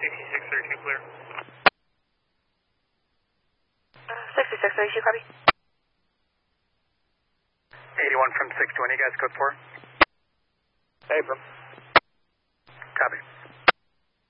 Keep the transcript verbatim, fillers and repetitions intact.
sixty-six thirty-two clear. sixty-six thirty-two, copy. eighty-one from six twenty, guys, code four. Abram. Copy.